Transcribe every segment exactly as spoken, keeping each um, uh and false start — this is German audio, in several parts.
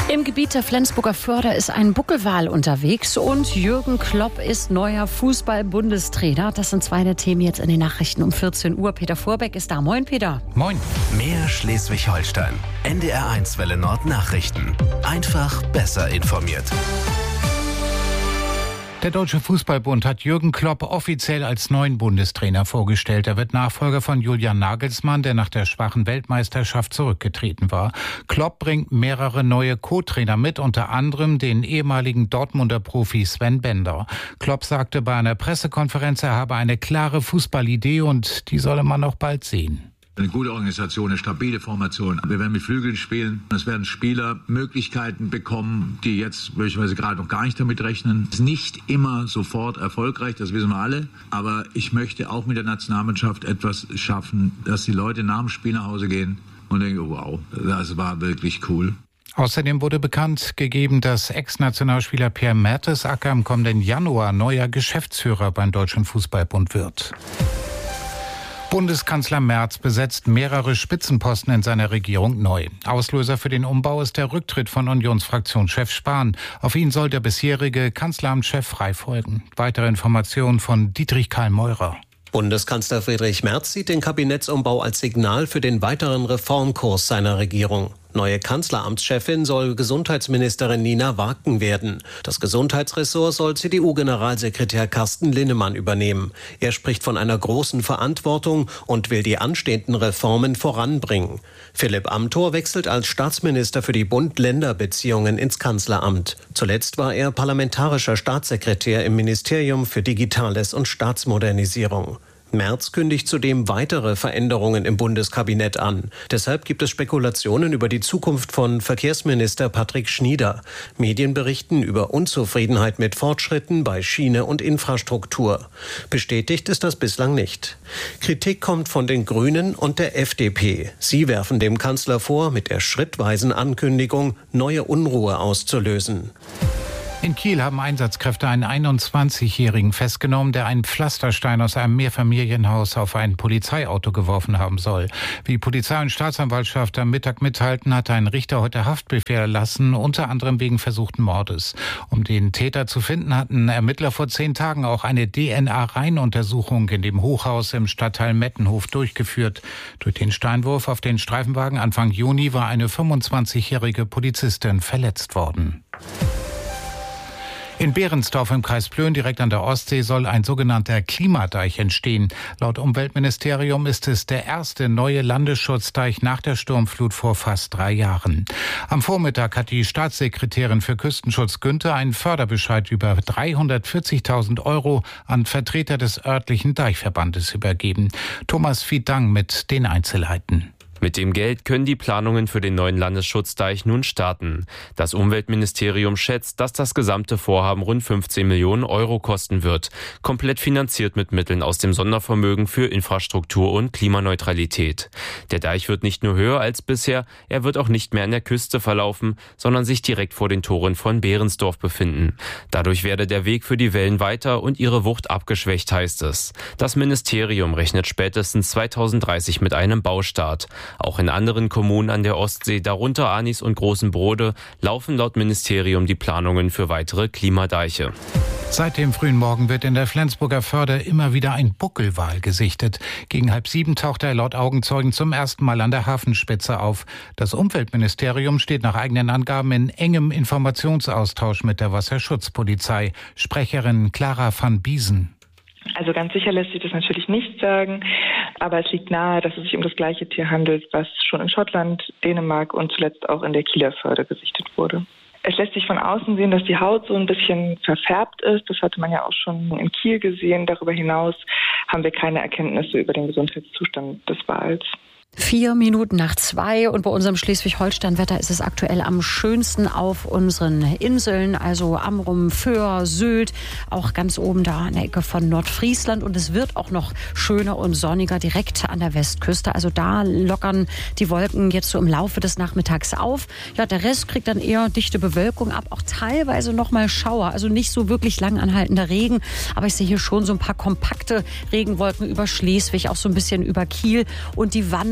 Im Gebiet der Flensburger Förde ist ein Buckelwal unterwegs und Jürgen Klopp ist neuer Fußball-Bundestrainer. Das sind zwei der Themen jetzt in den Nachrichten um vierzehn Uhr. Peter Vorbeck ist da. Moin, Peter. Moin. Mehr Schleswig-Holstein. N D R eins Welle Nord Nachrichten. Einfach besser informiert. Der Deutsche Fußballbund hat Jürgen Klopp offiziell als neuen Bundestrainer vorgestellt. Er wird Nachfolger von Julian Nagelsmann, der nach der schwachen Weltmeisterschaft zurückgetreten war. Klopp bringt mehrere neue Co-Trainer mit, unter anderem den ehemaligen Dortmunder Profi Sven Bender. Klopp sagte bei einer Pressekonferenz, er habe eine klare Fußballidee und die solle man auch bald sehen. Eine gute Organisation, eine stabile Formation. Wir werden mit Flügeln spielen. Es werden Spieler Möglichkeiten bekommen, die jetzt möglicherweise gerade noch gar nicht damit rechnen. Es ist nicht immer sofort erfolgreich, das wissen wir alle. Aber ich möchte auch mit der Nationalmannschaft etwas schaffen, dass die Leute nach dem Spiel nach Hause gehen und denken, oh, wow, das war wirklich cool. Außerdem wurde bekannt gegeben, dass Ex-Nationalspieler Pierre Mertesacker im kommenden Januar neuer Geschäftsführer beim Deutschen Fußballbund wird. Bundeskanzler Merz besetzt mehrere Spitzenposten in seiner Regierung neu. Auslöser für den Umbau ist der Rücktritt von Unionsfraktionschef Spahn. Auf ihn soll der bisherige Kanzleramtschef frei folgen. Weitere Informationen von Dietrich Karl Meurer. Bundeskanzler Friedrich Merz sieht den Kabinettsumbau als Signal für den weiteren Reformkurs seiner Regierung. Neue Kanzleramtschefin soll Gesundheitsministerin Nina Wagen werden. Das Gesundheitsressort soll C D U-Generalsekretär Carsten Linnemann übernehmen. Er spricht von einer großen Verantwortung und will die anstehenden Reformen voranbringen. Philipp Amthor wechselt als Staatsminister für die Bund-Länder-Beziehungen ins Kanzleramt. Zuletzt war er parlamentarischer Staatssekretär im Ministerium für Digitales und Staatsmodernisierung. Merz kündigt zudem weitere Veränderungen im Bundeskabinett an. Deshalb gibt es Spekulationen über die Zukunft von Verkehrsminister Patrick Schnieder. Medien berichten über Unzufriedenheit mit Fortschritten bei Schiene und Infrastruktur. Bestätigt ist das bislang nicht. Kritik kommt von den Grünen und der F D P. Sie werfen dem Kanzler vor, mit der schrittweisen Ankündigung neue Unruhe auszulösen. In Kiel haben Einsatzkräfte einen einundzwanzigjährigen festgenommen, der einen Pflasterstein aus einem Mehrfamilienhaus auf ein Polizeiauto geworfen haben soll. Wie Polizei und Staatsanwaltschaft am Mittag mitteilten, hat ein Richter heute Haftbefehl erlassen, unter anderem wegen versuchten Mordes. Um den Täter zu finden, hatten Ermittler vor zehn Tagen auch eine D N A-Reihenuntersuchung in dem Hochhaus im Stadtteil Mettenhof durchgeführt. Durch den Steinwurf auf den Streifenwagen Anfang Juni war eine fünfundzwanzigjährige Polizistin verletzt worden. In Behrensdorf im Kreis Plön, direkt an der Ostsee, soll ein sogenannter Klimadeich entstehen. Laut Umweltministerium ist es der erste neue Landesschutzdeich nach der Sturmflut vor fast drei Jahren. Am Vormittag hat die Staatssekretärin für Küstenschutz Günther einen Förderbescheid über dreihundertvierzigtausend Euro an Vertreter des örtlichen Deichverbandes übergeben. Thomas Fiedang mit den Einzelheiten. Mit dem Geld können die Planungen für den neuen Landesschutzdeich nun starten. Das Umweltministerium schätzt, dass das gesamte Vorhaben rund fünfzehn Millionen Euro kosten wird. Komplett finanziert mit Mitteln aus dem Sondervermögen für Infrastruktur und Klimaneutralität. Der Deich wird nicht nur höher als bisher, er wird auch nicht mehr an der Küste verlaufen, sondern sich direkt vor den Toren von Behrensdorf befinden. Dadurch werde der Weg für die Wellen weiter und ihre Wucht abgeschwächt, heißt es. Das Ministerium rechnet spätestens zweitausenddreißig mit einem Baustart. Auch in anderen Kommunen an der Ostsee, darunter Arnis und Großen Brode, laufen laut Ministerium die Planungen für weitere Klimadeiche. Seit dem frühen Morgen wird in der Flensburger Förde immer wieder ein Buckelwal gesichtet. Gegen halb sieben tauchte er laut Augenzeugen zum ersten Mal an der Hafenspitze auf. Das Umweltministerium steht nach eigenen Angaben in engem Informationsaustausch mit der Wasserschutzpolizei. Sprecherin Clara van Biesen. Also ganz sicher lässt sich das natürlich nicht sagen, aber es liegt nahe, dass es sich um das gleiche Tier handelt, was schon in Schottland, Dänemark und zuletzt auch in der Kieler Förde gesichtet wurde. Es lässt sich von außen sehen, dass die Haut so ein bisschen verfärbt ist. Das hatte man ja auch schon in Kiel gesehen. Darüber hinaus haben wir keine Erkenntnisse über den Gesundheitszustand des Wals. Vier Minuten nach zwei und bei unserem Schleswig-Holstein-Wetter ist es aktuell am schönsten auf unseren Inseln, also Amrum, Föhr, Sylt, auch ganz oben da an der Ecke von Nordfriesland und es wird auch noch schöner und sonniger direkt an der Westküste, also da lockern die Wolken jetzt so im Laufe des Nachmittags auf. Ja, der Rest kriegt dann eher dichte Bewölkung ab, auch teilweise nochmal Schauer, also nicht so wirklich lang anhaltender Regen, aber ich sehe hier schon so ein paar kompakte Regenwolken über Schleswig, auch so ein bisschen über Kiel und die wandern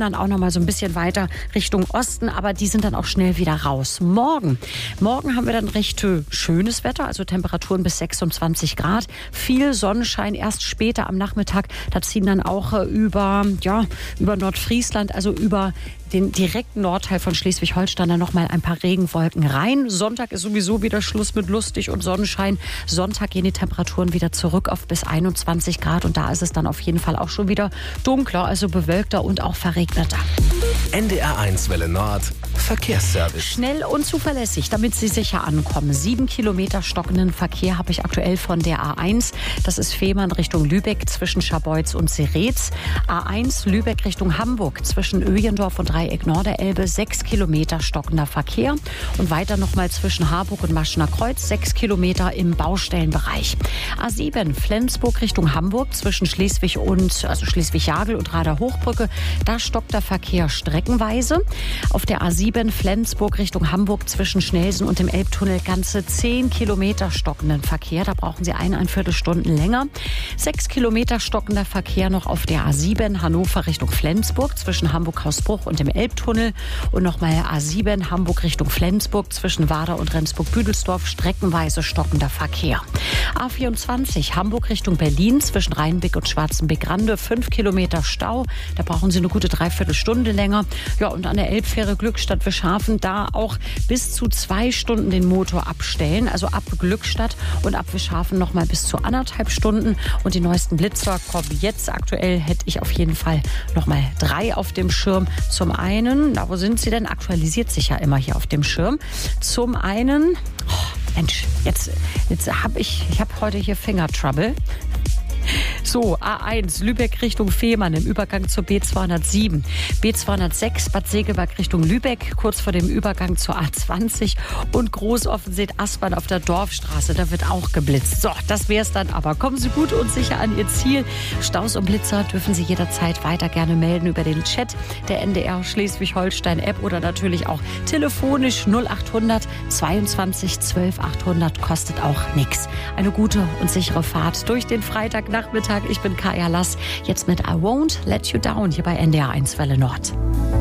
dann auch noch mal so ein bisschen weiter Richtung Osten, aber die sind dann auch schnell wieder raus. Morgen, morgen haben wir dann recht äh, schönes Wetter, also Temperaturen bis sechsundzwanzig Grad. Viel Sonnenschein erst später am Nachmittag. Da ziehen dann auch äh, über, ja, über Nordfriesland, also über den direkten Nordteil von Schleswig-Holstein dann noch mal ein paar Regenwolken rein. Sonntag ist sowieso wieder Schluss mit lustig und Sonnenschein. Sonntag gehen die Temperaturen wieder zurück auf bis einundzwanzig Grad und da ist es dann auf jeden Fall auch schon wieder dunkler, also bewölkter und auch verregneter. N D R eins Welle Nord, Verkehrsservice. Schnell und zuverlässig, damit Sie sicher ankommen. Sieben Kilometer stockenden Verkehr habe ich aktuell von der A eins. Das ist Fehmarn Richtung Lübeck zwischen Scharbeutz und Seretz. A eins Lübeck Richtung Hamburg zwischen Öjendorf und Dreieck Norderelbe. Sechs Kilometer stockender Verkehr. Und weiter nochmal zwischen Harburg und Maschener Kreuz. Sechs Kilometer im Baustellenbereich. A sieben Flensburg Richtung Hamburg zwischen Schleswig und, also Schleswig-Jagel und Rader Hochbrücke. Da stockt der Verkehr streckenweise. Auf der A sieben Flensburg Richtung Hamburg zwischen Schnelsen und dem Elbtunnel ganze zehn Kilometer stockenden Verkehr. Da brauchen Sie eineinviertel Stunden länger. Sechs Kilometer stockender Verkehr noch auf der A sieben Hannover Richtung Flensburg zwischen Hamburg-Hausbruch und dem Elbtunnel. Und nochmal A sieben Hamburg Richtung Flensburg zwischen Wader und Rendsburg-Büdelsdorf streckenweise stockender Verkehr. A vierundzwanzig Hamburg Richtung Berlin zwischen Rheinbeck und Schwarzenbeck-Rande. Fünf Kilometer Stau. Da brauchen Sie eine gute Dreiviertelstunde länger. Ja, und an der Elbfähre Glückstadt Wischhafen da auch bis zu zwei Stunden den Motor abstellen. Also ab Glückstadt und ab Wischhafen noch mal bis zu anderthalb Stunden. Und die neuesten Blitzer kommen jetzt. Aktuell hätte ich auf jeden Fall noch mal drei auf dem Schirm. Zum einen, na, wo sind sie denn? Aktualisiert sich ja immer hier auf dem Schirm. Zum einen, oh, Mensch, jetzt, jetzt habe ich, ich habe heute hier Finger Trouble. So, A eins Lübeck Richtung Fehmarn im Übergang zur B zweihundertsieben. B zweihundertsechs Bad Segeberg Richtung Lübeck, kurz vor dem Übergang zur A zwanzig. Und Großoffensee-Aspern auf der Dorfstraße, da wird auch geblitzt. So, das wär's dann aber. Kommen Sie gut und sicher an Ihr Ziel. Staus und Blitzer dürfen Sie jederzeit weiter gerne melden über den Chat der N D R Schleswig-Holstein-App oder natürlich auch telefonisch null achthundert zweiundzwanzig zwölf achthundert, kostet auch nichts. Eine gute und sichere Fahrt durch den Freitagnachmittag. Ich bin Kaya Lass, jetzt mit I Won't Let You Down hier bei N D R eins Welle Nord.